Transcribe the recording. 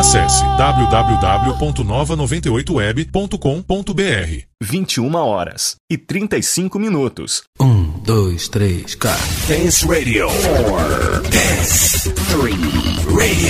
Acesse www.nova98web.com.br. 21h35. 1, 2, 3, 4. Dance Radio 4. Dance 3 Radio.